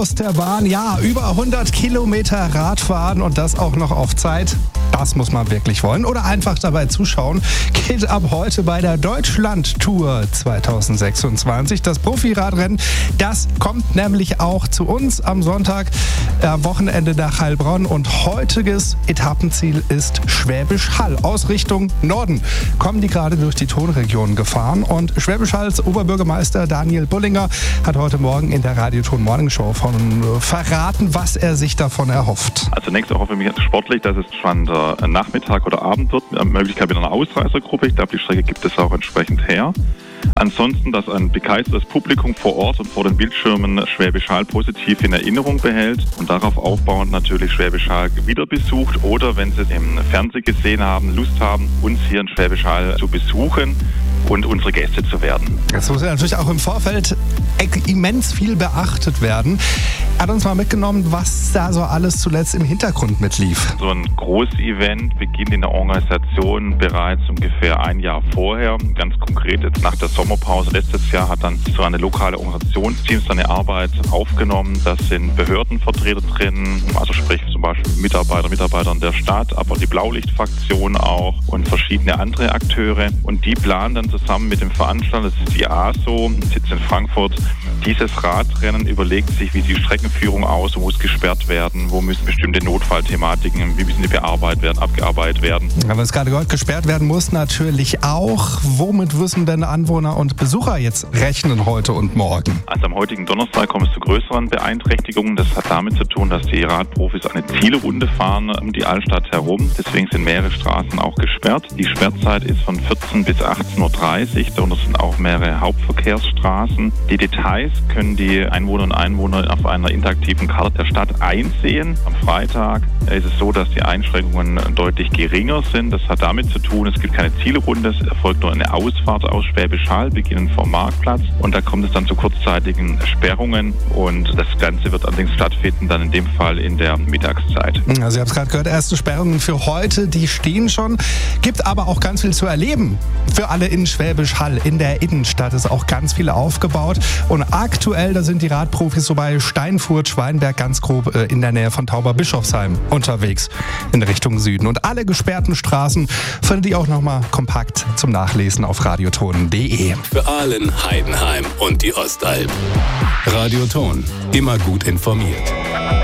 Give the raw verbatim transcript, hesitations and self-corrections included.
aus der Bahn. Ja, über hundert Kilometer Radfahren und das auch noch auf Zeit. Das muss man wirklich wollen. Oder einfach dabei zuschauen. Geht ab heute bei der Deutschland-Tour zwanzig sechsundzwanzig. Das Profiradrennen, das kommt nämlich auch zu uns am Sonntag, äh, Wochenende nach Heilbronn. Und heutiges Etappenziel ist Schwäbisch Hall. Aus Richtung Norden kommen die gerade durch die Tonregion gefahren. Und Schwäbisch Halls Oberbürgermeister Daniel Bullinger hat heute Morgen in der Radioton Morning Show von äh, verraten, was er sich davon erhofft. Also zunächst erhoffe ich mich sportlich, dass es schon der Nachmittag oder Abend wird, mit Möglichkeit mit einer Ausreißergruppe. Ich glaube, die Strecke gibt es auch entsprechend her. Ansonsten, dass ein begeistertes Publikum vor Ort und vor den Bildschirmen Schwäbisch Hall positiv in Erinnerung behält und darauf aufbauend natürlich Schwäbisch Hall wieder besucht oder, wenn sie es im Fernsehen gesehen haben, Lust haben, uns hier in Schwäbisch Hall zu besuchen und unsere Gäste zu werden. Das muss ja natürlich auch im Vorfeld immens viel beachtet werden. Er hat uns mal mitgenommen, was da so alles zuletzt im Hintergrund mitlief. So ein Großevent beginnt in der Organisation bereits ungefähr ein Jahr vorher. Ganz konkret jetzt nach der Sommerpause letztes Jahr hat dann so eine lokale Organisationsteam seine Arbeit aufgenommen. Da sind Behördenvertreter drin, also sprich zum Beispiel Mitarbeiter, Mitarbeiter der Stadt, aber die Blaulichtfraktion auch und verschiedene andere Akteure. Und die planen dann zusammen mit dem Veranstalter, das ist die A S O, sitzt in Frankfurt, dieses Radrennen, überlegt sich, wie sieht die Streckenführung aus, wo muss gesperrt werden, wo müssen bestimmte Notfallthematiken, wie müssen die bearbeitet werden, abgearbeitet werden. Aber es gerade gehört, gesperrt werden muss natürlich auch. Womit müssen denn Anwohner und Besucher jetzt rechnen heute und morgen? Also am heutigen Donnerstag kommt es zu größeren Beeinträchtigungen. Das hat damit zu tun, dass die Radprofis eine Zielrunde fahren um die Altstadt herum. Deswegen sind mehrere Straßen auch gesperrt. Die Sperrzeit ist von vierzehn bis achtzehn Uhr dreißig. Darunter sind auch mehrere Hauptverkehrsstraßen. Die Details können die Einwohner und Einwohner auf einer interaktiven Karte der Stadt einsehen. Am Freitag ist es so, dass die Einschränkungen deutlich geringer sind. Das hat damit zu tun, es gibt keine Zielrunde, es erfolgt nur eine Ausfahrt aus Schwäbisch Hall, beginnend vom Marktplatz. Und da kommt es dann zu kurzzeitigen Sperrungen. Und das Ganze wird allerdings stattfinden, dann in dem Fall in der Mittagszeit. Also ihr habt es gerade gehört, erste Sperrungen für heute, die stehen schon. Gibt aber auch ganz viel zu erleben für alle in Schwäbisch Hall. In der Innenstadt ist auch ganz viel aufgebaut. Und aktuell, da sind die Radprofis so bei Steinfurt, Schweinberg, ganz grob äh, in der Nähe von Tauberbischofsheim unterwegs in Richtung Süden. Und alle gesperrten Straßen findet ihr auch nochmal kompakt zum Nachlesen auf radioton punkt de. Für Aalen, Heidenheim und die Ostalb. Radioton, immer gut informiert.